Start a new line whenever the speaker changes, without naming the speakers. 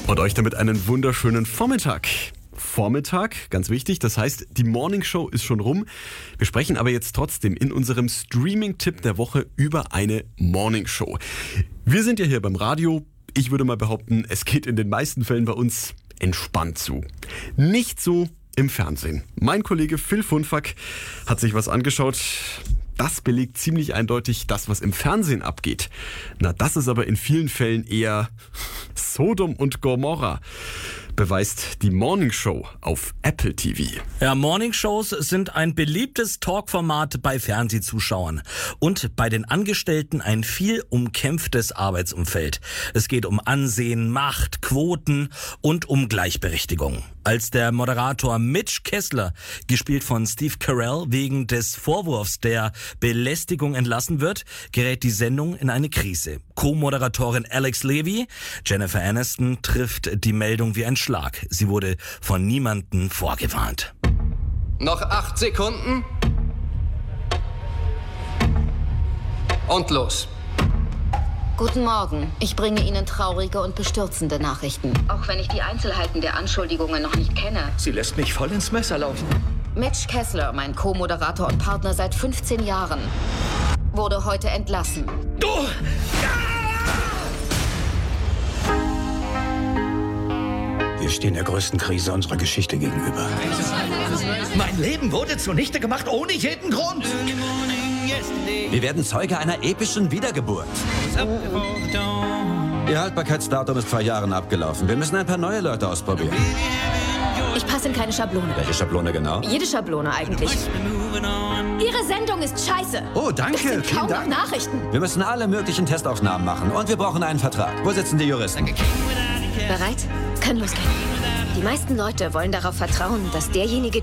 Und euch damit einen wunderschönen Vormittag. Vormittag, ganz wichtig, das heißt, die Morning Show ist schon rum. Wir sprechen aber jetzt trotzdem in unserem Streaming-Tipp der Woche über eine Morning Show. Wir sind ja hier beim Radio. Ich würde mal behaupten, es geht in den meisten Fällen bei uns entspannt zu. Nicht so im Fernsehen. Mein Kollege Phil Funfack hat sich was angeschaut. Das belegt ziemlich eindeutig das, was im Fernsehen abgeht. Na, das ist aber in vielen Fällen eher Sodom und Gomorra, beweist die Morning Show auf Apple TV.
Ja, Morning Shows sind ein beliebtes Talkformat bei Fernsehzuschauern und bei den Angestellten ein viel umkämpftes Arbeitsumfeld. Es geht um Ansehen, Macht, Quoten und um Gleichberechtigung. Als der Moderator Mitch Kessler, gespielt von Steve Carell, wegen des Vorwurfs der Belästigung entlassen wird, gerät die Sendung in eine Krise. Co-Moderatorin Alex Levy, Jennifer Aniston, trifft die Meldung wie ein Schlag. Sie wurde von niemandem vorgewarnt.
Noch 8 Sekunden. Und los.
Guten Morgen. Ich bringe Ihnen traurige und bestürzende Nachrichten. Auch wenn ich die Einzelheiten der Anschuldigungen noch nicht kenne.
Sie lässt mich voll ins Messer laufen.
Mitch Kessler, mein Co-Moderator und Partner seit 15 Jahren, wurde heute entlassen.
Du! Wir stehen der größten Krise unserer Geschichte gegenüber. Mein Leben wurde zunichte gemacht ohne jeden Grund.
Wir werden Zeuge einer epischen Wiedergeburt. Ihr Haltbarkeitsdatum ist vor Jahren abgelaufen. Wir müssen ein paar neue Leute ausprobieren.
Ich passe in keine Schablone.
Welche Schablone genau?
Jede Schablone eigentlich. Ihre Sendung ist scheiße.
Oh, danke.
Das sind
Vielen
kaum
Dank.
Nachrichten.
Wir müssen alle möglichen Testaufnahmen machen und wir brauchen einen Vertrag. Wo sitzen die Juristen?
Bereit? Kann losgehen. Die meisten Leute wollen darauf vertrauen, dass derjenige,